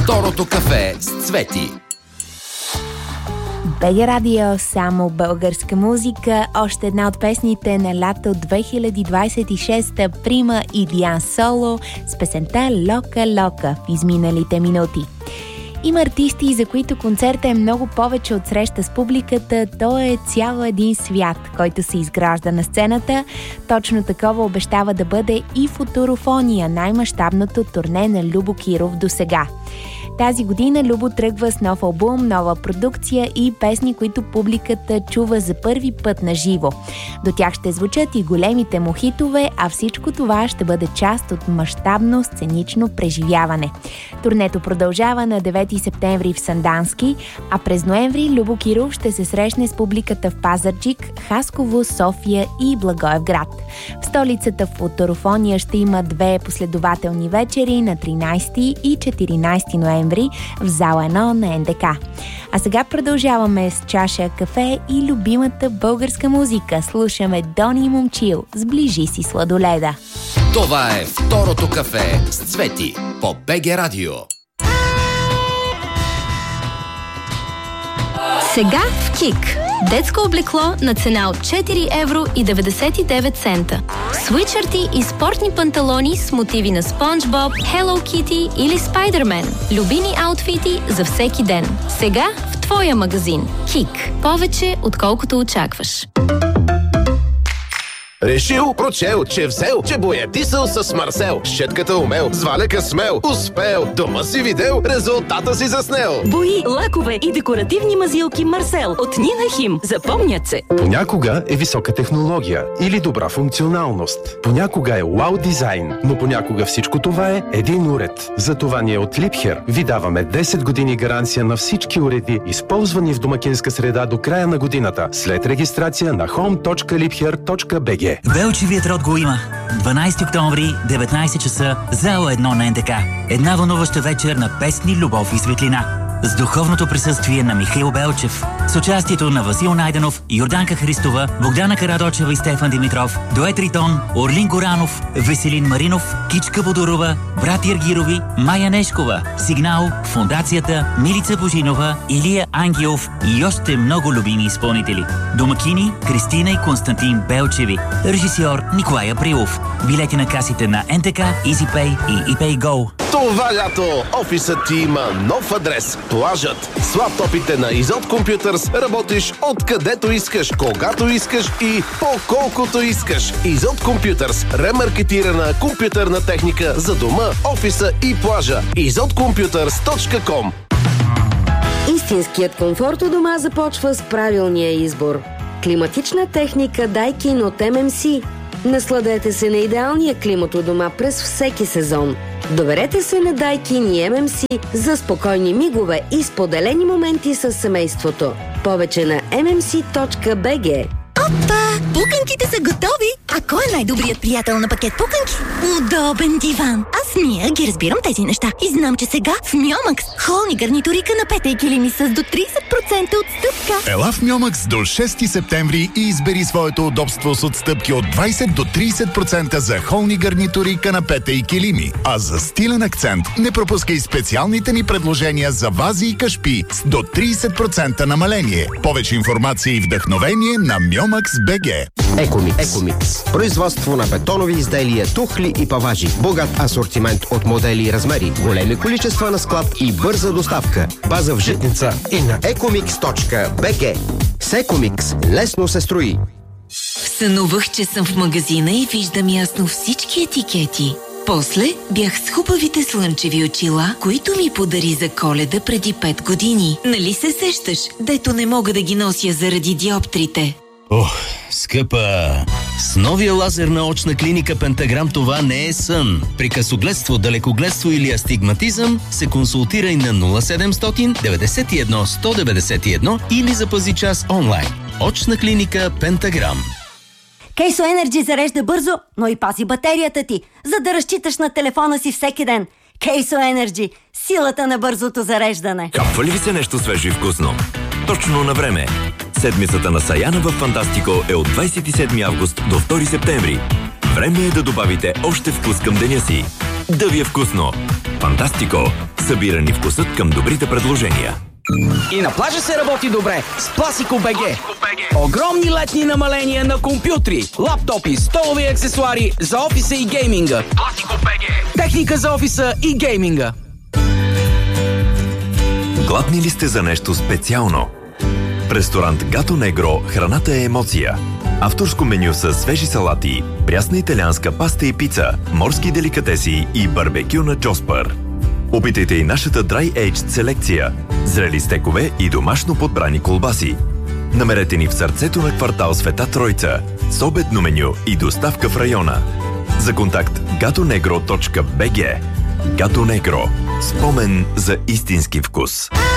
Второто кафе с Цвети. БГ Радио, само българска музика. Още една от песните на лято 2026 Прима и Диан Соло с песента Лока Лока в изминалите минути. Има артисти, за които концерта е много повече от среща с публиката. То е цял един свят, който се изгражда на сцената. Точно такова обещава да бъде и Футурофония, най-мащабното турне на Любо Киров досега. Тази година Любо тръгва с нов албум, нова продукция и песни, които публиката чува за първи път на живо. До тях ще звучат и големите му хитове, а всичко това ще бъде част от мащабно сценично преживяване. Турнето продължава на 9 септември в Сандански, а през ноември Любо Киров ще се срещне с публиката в Пазарджик, Хасково, София и Благоевград. В столицата Футурофония ще има 2 последователни вечери на 13 и 14 ноември в зала 1 на НДК. А сега продължаваме с чаша кафе и любимата българска музика. Слушаме Дони Момчил, Сближи си сладоледа. Това е Второто кафе с Цвети по БГ Радио. Сега в КИК. Детско облекло на цена от 4,99 евро. Свитшърти и спортни панталони с мотиви на Спонж Боб, Hello Kitty или Спайдермен. Любими аутфити за всеки ден. Сега в твоя магазин. КИК. Повече отколкото очакваш. Решил, прочел, че взел, че боядисал с Марсел. Щетката умел, с валека смел, успел. Дома си видел, резултата си заснел. Бои, лакове и декоративни мазилки Марсел от Нина Хим. Запомнят се. Понякога е висока технология или добра функционалност. Понякога е вау дизайн, но понякога всичко това е един уред. Затова ние от Liebherr ви даваме 10 години гаранция на всички уреди, използвани в домакинска среда до края на годината, след регистрация на home.liebherr.bg. Белчевият род го има. 12 октомври, 19 часа, зала 1 на НДК. Една вълнуваща вечер на песни, любов и светлина. С духовното присъствие на Михаил Белчев. С участието на Васил Найденов, Йорданка Христова, Богдана Карадочева и Стефан Димитров, Дует Ритон, Орлин Горанов, Веселин Маринов, Кичка Водорова, брат Иргирови, Майя Нешкова, Сигнал, Фондацията, Милица Божинова, Илия Ангелов и още много любими изпълнители. Домакини Кристина и Константин Белчеви. Режисьор Николай Априлов. Билети на касите на НТК, EasyPay и ePayGo. Това лято офисът ти има нов адрес. Плажът. С лаптопите на Изот Computers работиш откъдето искаш, когато искаш и по колкото искаш. Изот Computers. Ремаркетирана компютърна техника за дома, офиса и плажа. izotcomputers.com. Истинският комфорт у дома започва с правилния избор. Климатична техника Daikin от MMC. Насладете се на идеалния климат у дома през всеки сезон. Доверете се на Daikin и MMC за спокойни мигове и споделени моменти с семейството. Повече на mmc.bg. Опа! Пуканките са готови! А кой е най-добрият приятел на пакет пуканки? Удобен диван! Аз Мия ги разбирам тези неща и знам, че сега в Мьомакс холни гарнитури, канапета и килими с до 30% отстъпка. Ела в Мьомакс до 6 септември и избери своето удобство с отстъпки от 20 до 30% за холни гарнитури, канапета и килими. А за стилен акцент не пропускай специалните ни предложения за вази и кашпи с до 30% намаление. Повече информация и вдъхновение на Myomax.bg. Екомикс. Производство на бетонови изделия, тухли и паважи. Богат асортимент от модели и размери. Големи количества на склад и бърза доставка. База в Житница и на ecomix.bg. С Екомикс лесно се строи. Сънувах, че съм в магазина и виждам ясно всички етикети. После бях с хубавите слънчеви очила, които ми подари за Коледа преди 5 години. Нали се сещаш, дето не мога да ги нося заради диоптрите? Ох, скъпа! С новия лазер на очна клиника Пентаграм това не е сън. При късогледство, далекогледство или астигматизъм се консултирай на 0700 91 191 или запази час онлайн. Очна клиника Пентаграм. Кейсо Енерджи зарежда бързо, но и пази батерията ти, за да разчиташ на телефона си всеки ден. Кейсо Енерджи – силата на бързото зареждане. Капва ли ви се нещо свежо и вкусно? Точно на време. Седмицата на Саяна в Фантастико е от 27 август до 2 септември. Време е да добавите още вкус към деня си. Да ви е вкусно! Фантастико! Събирани вкусът към добрите предложения. И на плажа се работи добре с Пласико БГ. Огромни летни намаления на компютри, лаптопи, столови аксесуари за офиса и гейминга. Пласико БГ. Техника за офиса и гейминга. Гладни ли сте за нещо специално? В ресторант Гато Негро храната е емоция. Авторско меню с свежи салати, прясна италианска паста и пица, морски деликатеси и барбекю на Джоспър. Опитайте и нашата Dry Aged селекция, зрели стекове и домашно подбрани колбаси. Намерете ни в сърцето на квартал Света Тройца, с обедно меню и доставка в района. За контакт gatonegro.bg. Гато Негро. Спомен за истински вкус.